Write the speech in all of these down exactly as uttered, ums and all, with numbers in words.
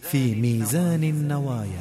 في ميزان النوايا.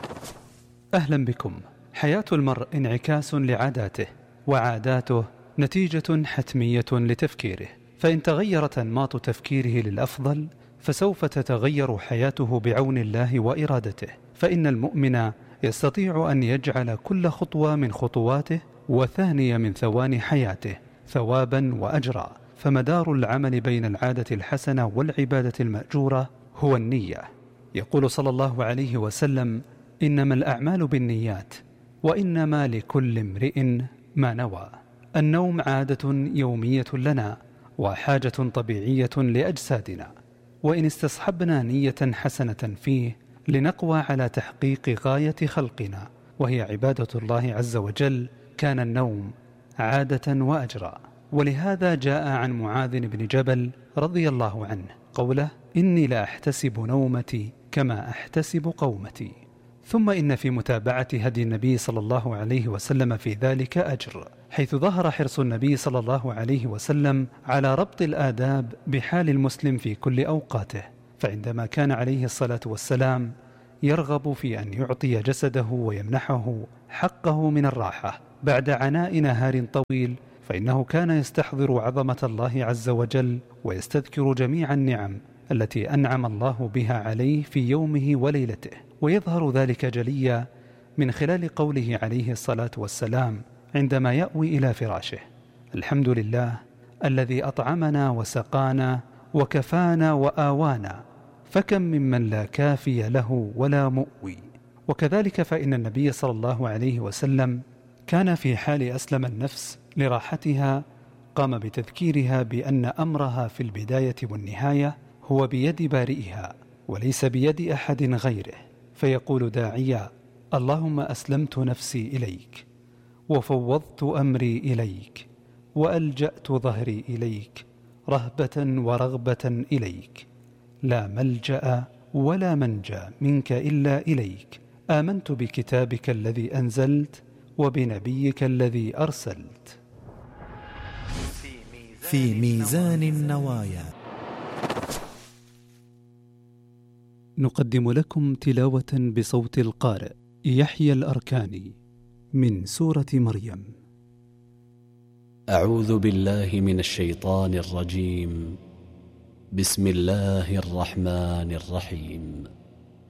أهلا بكم. حياة المرء انعكاس لعاداته، وعاداته نتيجة حتمية لتفكيره، فإن تغيرت أنماط تفكيره للأفضل فسوف تتغير حياته بعون الله وإرادته. فإن المؤمن يستطيع أن يجعل كل خطوة من خطواته وثانية من ثواني حياته ثوابا وأجرا. فمدار العمل بين العادة الحسنة والعبادة المأجورة هو النية. يقول صلى الله عليه وسلم: إنما الأعمال بالنيات وإنما لكل امرئ ما نوى. النوم عادة يومية لنا وحاجة طبيعية لأجسادنا، وإن استصحبنا نية حسنة فيه لنقوى على تحقيق غاية خلقنا وهي عبادة الله عز وجل كان النوم عادة وأجرا. ولهذا جاء عن معاذ بن جبل رضي الله عنه قوله: إني لا أحتسب نومتي كما أحتسب قومتي. ثم إن في متابعة هدي النبي صلى الله عليه وسلم في ذلك أجر، حيث ظهر حرص النبي صلى الله عليه وسلم على ربط الآداب بحال المسلم في كل أوقاته. فعندما كان عليه الصلاة والسلام يرغب في أن يعطي جسده ويمنحه حقه من الراحة بعد عناء نهار طويل، فإنه كان يستحضر عظمة الله عز وجل ويستذكر جميع النعم التي أنعم الله بها عليه في يومه وليلته. ويظهر ذلك جليا من خلال قوله عليه الصلاة والسلام عندما يأوي إلى فراشه: الحمد لله الذي أطعمنا وسقانا وكفانا وآوانا، فكم ممن لا كافي له ولا مؤوي. وكذلك فإن النبي صلى الله عليه وسلم كان في حال أسلم النفس لراحتها قام بتذكيرها بأن أمرها في البداية والنهاية هو بيد بارئها وليس بيد أحد غيره، فيقول داعيا: اللهم أسلمت نفسي إليك وفوضت أمري إليك وألجأت ظهري إليك رهبة ورغبة إليك، لا ملجأ ولا منجى منك إلا إليك، آمنت بكتابك الذي أنزلت وبنبيك الذي أرسلت. في ميزان النوايا. نقدم لكم تلاوة بصوت القارئ يحيى الأركاني من سورة مريم. أعوذ بالله من الشيطان الرجيم. بسم الله الرحمن الرحيم.